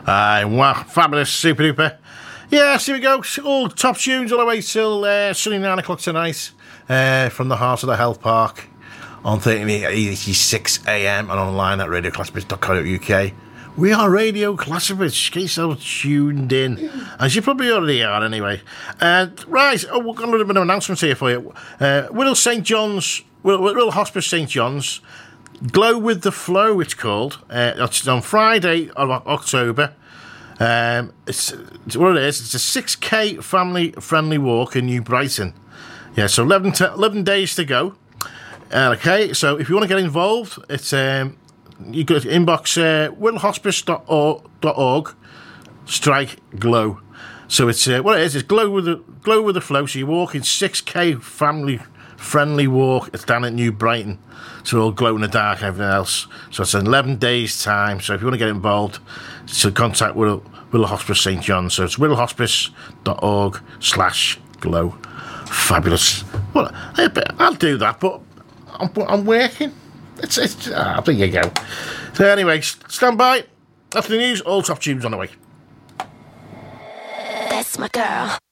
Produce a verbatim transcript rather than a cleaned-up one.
Aye, wow, fabulous, super duper. Yes, here we go. All top tunes all the way till uh, sunny nine o'clock tonight uh, from the heart of the health park on thirteen eighty-six A M and online at radio classicbits dot co dot U K. We are Radio Classicbits. Get yourself tuned in, as you probably already are anyway. Uh, right, oh, we've got a little bit of announcements here for you. Uh, Whittle St John's, Whittle, Whittle Hospice St John's, Glow with the Flow, it's called. Uh, it's on Friday of October. Um, it's, it's what it is. It's a six K family-friendly walk in New Brighton. Yeah, so eleven, to, eleven days to go. Uh, okay, so if you want to get involved, it's um, you go to inbox uh, whittle hospice dot org strike glow. So it's uh, what it is. It's glow with the glow with the flow. So you walk in six K family-friendly walk. It's down at New Brighton. So all glow in the dark and everything else. So it's in eleven days' time. So if you want to get involved, so contact Whittle, Whittle Hospice St John. So it's whittle hospice dot org slash glow. Fabulous. Well, I'll do that, but I'm, I'm working. It's, it's, ah, there you go. So anyway, stand by. After the news, all top tunes on the way. That's my girl.